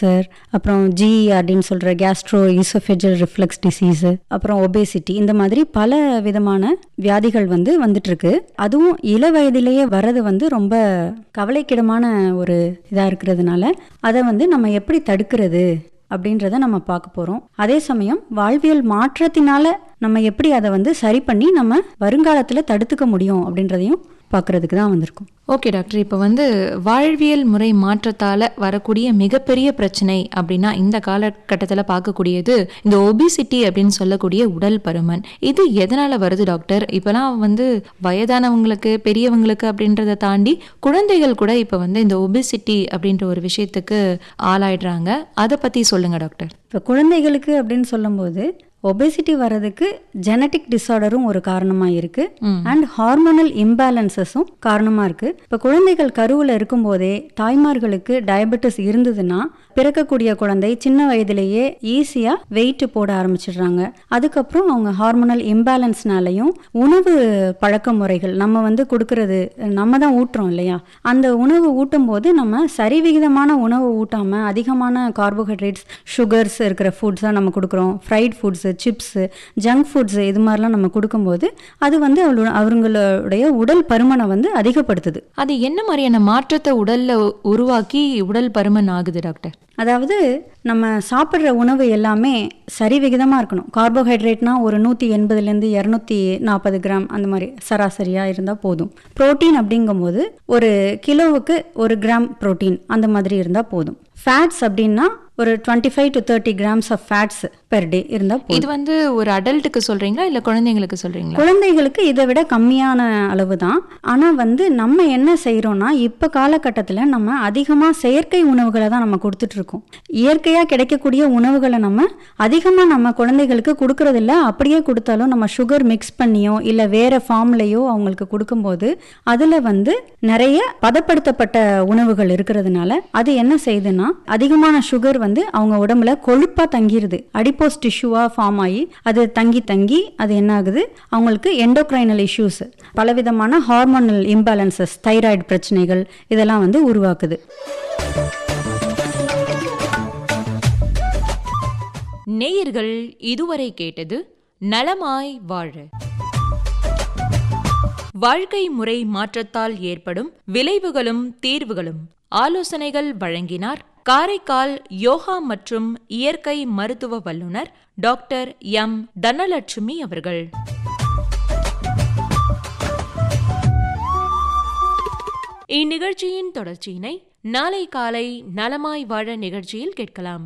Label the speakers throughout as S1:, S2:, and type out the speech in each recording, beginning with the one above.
S1: Cancer, அப்புறம் ஜிஇஆர்டின்னு சொல்கிற Castro ஈசோஃபேஜல் reflex disease, அப்புறம் ஒபேசிட்டி, இந்த மாதிரி பல விதமான வியாதிகள் வந்துட்டுருக்கு. அதுவும் இள வயதிலேயே வர்றது ரொம்ப கவலைக்கிடமான ஒரு இதாக இருக்கிறதுனால அதை நம்ம எப்படி தடுக்கிறது அப்படின்றத நம்ம பார்க்க போகிறோம். அதே சமயம் வாழ்வியல் மாற்றத்தினால நம்ம எப்படி அதை சரி பண்ணி நம்ம வருங்காலத்தில் தடுத்துக்க முடியும் அப்படின்றதையும் பார்க்கறதுக்கு தான் வந்திருக்கும்.
S2: ஓகே டாக்டர், இப்போ வாழ்வியல் முறை மாற்றத்தால் வரக்கூடிய மிகப்பெரிய பிரச்சனை அப்படின்னா இந்த காலகட்டத்தில் பார்க்கக்கூடியது இந்த ஒபிசிட்டி அப்படின்னு சொல்லக்கூடிய உடல் பருமன். இது எதனால் வருது டாக்டர்? இப்போலாம் வயதானவங்களுக்கு, பெரியவங்களுக்கு அப்படின்றத தாண்டி குழந்தைகள் கூட இப்போ இந்த ஒபிசிட்டி அப்படின்ற ஒரு விஷயத்துக்கு ஆளாயிடுறாங்க. அதை பற்றி சொல்லுங்க டாக்டர்.
S1: இப்போ குழந்தைகளுக்கு அப்படின்னு சொல்லும்போது ஒபேசிட்டி வர்றதுக்கு ஜெனட்டிக் டிஸார்டரும் ஒரு காரணமாக இருக்குது, அண்ட் ஹார்மோனல் இம்பேலன்சஸும் காரணமாக இருக்குது. இப்போ குழந்தைகள் கருவில் இருக்கும்போதே தாய்மார்களுக்கு டயபெட்டிஸ் இருந்ததுன்னா பிறக்கக்கூடிய குழந்தை சின்ன வயதிலேயே ஈஸியாக வெயிட் போட ஆரம்பிச்சிடுறாங்க. அதுக்கப்புறம் அவங்க ஹார்மோனல் இம்பேலன்ஸ்னாலையும் உணவு பழக்க முறைகள் நம்ம கொடுக்கறது, நம்ம தான் ஊட்டுறோம் இல்லையா, அந்த உணவு ஊட்டும் போது நம்ம சரிவிகிதமான உணவு ஊட்டாமல் அதிகமான கார்போஹைட்ரேட்ஸ், சுகர்ஸ் இருக்கிற ஃபுட்ஸாக நம்ம கொடுக்குறோம். Fried foods, chips, junk foods, இது மாதிரிலாம் நம்ம கொடுக்கும்போது அது அவங்களுடைய உடல் பருமனை அதிகப்படுத்துது.
S2: அது என்ன மாதிரியான மாற்றத்தை உடல்ல உருவாக்கி உடல் பருமன் ஆகுது டாக்டர்?
S1: அதாவது நம்ம சாப்பிட்ற உணவு எல்லாமே சரி விகிதமாக இருக்கணும். கார்போஹைட்ரேட்னா ஒரு 180லேருந்து 240 கிராம் அந்த மாதிரி சராசரியாக இருந்தால் போதும். புரோட்டீன் அப்படிங்கும்போது ஒரு கிலோவுக்கு 1 கிராம் புரோட்டீன் அந்த மாதிரி இருந்தால் போதும். ஃபேட்ஸ் அப்படின்னா ஒரு 25 to 30 grams of fats per day இருந்தால் போதும்.
S2: இது ஒரு அடல்ட்டுக்கு சொல்கிறீங்களா இல்லை குழந்தைங்களுக்கு சொல்கிறீங்களா?
S1: குழந்தைகளுக்கு இதை விட கம்மியான அளவு தான். ஆனால் நம்ம என்ன செய்கிறோன்னா இப்போ காலகட்டத்தில் நம்ம அதிகமாக செயற்கை உணவுகளை தான் நம்ம கொடுத்துட்ருக்கோம். இயற்கையாக கிடைக்கக்கூடிய உணவுகளை நம்ம அதிகமாக நம்ம குழந்தைகளுக்கு கொடுக்கறதில்ல. அப்படியே கொடுத்தாலும் நம்ம சுகர் மிக்ஸ் பண்ணியோ இல்லை வேறு ஃபார்ம்லேயோ அவங்களுக்கு கொடுக்கும்போது அதில் நிறைய பதப்படுத்தப்பட்ட உணவுகள் இருக்கிறதுனால அது என்ன செய்யுதுன்னா அதிகமான சுகர் அவங்க உடம்புல கொழுப்பா தங்கிருது. அடிப்போஸ் டிஷ்யூவா ஃபார்ம் ஆகி அது தங்கி அது என்ன ஆகுது, அவங்களுக்கு எண்டோக்ரைனல் இஷ்யூஸ், பலவிதமான ஹார்மோனல் இம்பேலன்சஸ், தைராய்டு பிரச்சனைகள் இதெல்லாம் உருவாக்குது.
S2: நேயர்கள் இதுவரை கேட்டது நலமாய் வாழ. வாழ்க்கை முறை மாற்றத்தால் ஏற்படும் விளைவுகளும் தீர்வுகளும் ஆலோசனைகள் வழங்கினார் காரைக்கால் யோகா மற்றும் இயற்கை மருத்துவ வல்லுநர் டாக்டர் எம் தனலட்சுமி அவர்கள். இந்நிகழ்ச்சியின் தொடர்ச்சியினை நாளை காலை நலமாய் வாழ நிகழ்ச்சியில் கேட்கலாம்.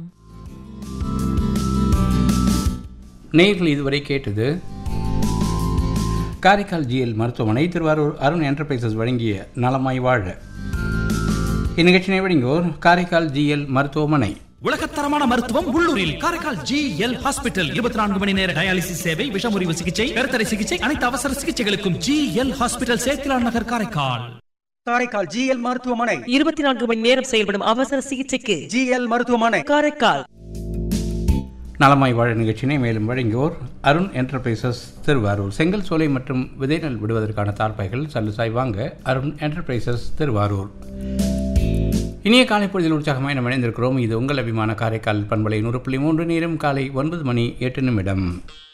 S3: நேயர்கள் இதுவரை கேட்டது காரைக்கால் ஜிஎல் மருத்துவமனை, திருவாரூர் அருண் என்டர்பிரைசஸ் வழங்கிய நலமாய் வாழ. இந்நிகழ்ச்சியை வழங்குவோர் காரைக்கால் ஜிஎல் மருத்துவமனை.
S4: உலகத்தரமான மருத்துவம் உள்ளூரில் காரைக்கால் ஜிஎல் ஹாஸ்பிட்டல். 24 மணி நேர டயாலிசிஸ் சேவை, விஷமுறிவு சிகிச்சை, கருத்தடை சிகிச்சை, அனைத்து அவசர சிகிச்சைகளுக்கும் ஜிஎல் ஹாஸ்பிட்டல், சேத்திலான் நகர், காரைக்கால்.
S5: காரைக்கால் ஜிஎல் மருத்துவமனை
S6: 24 மணி நேரம் செயல்படும் அவசர சிகிச்சைக்கு
S5: ஜிஎல் மருத்துவமனை,
S6: காரைக்கால்.
S3: நலமாய் வாழ நிகழ்ச்சியினை மேலும் வழங்குவோர் அருண் என்டர்பிரைசஸ், திருவாரூர். செங்கல் சோலை மற்றும் விதைநெல் விடுவதற்கான தார்பாய்கள் சல்லுசாய் வாங்க அருண் என்டர்பிரைசஸ், திருவாரூர். இனிய காலை பொழுதில் உற்சாகமாய் நாம் இணைந்திருக்கிறோம். இது உங்கள் அபிமான காரைக்கால் பண்பலை 100.3. நேரம் காலை 9 மணி 8 நிமிடம்.